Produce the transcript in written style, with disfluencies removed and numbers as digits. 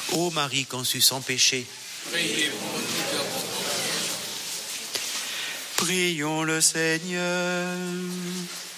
Ô Marie conçue sans péché, Priez pour nous pécheurs. prions le Seigneur.